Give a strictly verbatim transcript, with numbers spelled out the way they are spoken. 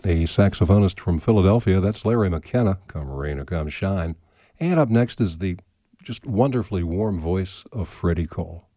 a saxophonist from Philadelphia. That's Larry McKenna, Come Rain or Come Shine. And up next is the just wonderfully warm voice of Freddie Cole.